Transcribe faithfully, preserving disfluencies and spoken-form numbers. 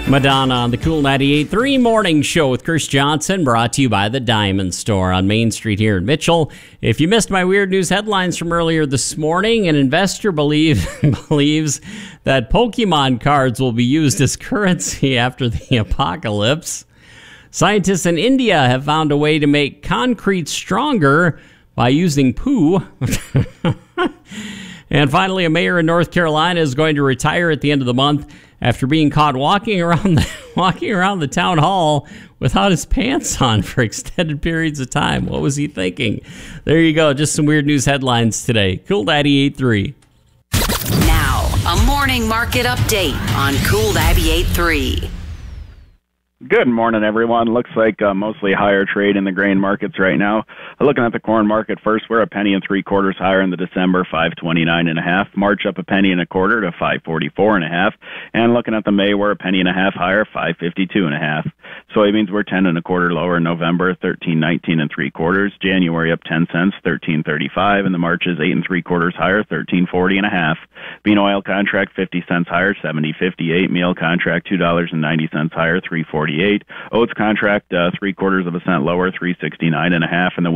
Madonna on the Cool ninety-eight point three Morning Show with Chris Johnson, brought to you by the Diamond Store on Main Street here in Mitchell. If you missed my weird news headlines from earlier this morning, an investor believe, believes that Pokemon cards will be used as currency after the apocalypse. Scientists in India have found a way to make concrete stronger by using poo. And finally, a mayor in North Carolina is going to retire at the end of the month after being caught walking around the, walking around the town hall without his pants on for extended periods of time. What was he thinking? There you go. Just some weird news headlines today. Cool ninety-eight point three. Now, a morning market update on Cool ninety-eight point three. Good morning, everyone. Looks like uh, mostly higher trade in the grain markets right now. Looking at the corn market first, we're a penny and three quarters higher in the December, five twenty-nine and a half. March up a penny and a quarter to five forty-four and a half. And looking at the May, we're a penny and a half higher, five fifty-two and a half. Soybeans were ten and a quarter lower in November, thirteen nineteen and three quarters. January up ten cents, thirteen thirty-five, and the March is eight and three quarters higher, thirteen forty and a half. Bean oil contract fifty cents higher, seventy fifty-eight. Meal contract two dollars and ninety cents higher, three forty-eight. Oats contract uh, three quarters of a cent lower, three sixty-nine and a half, and the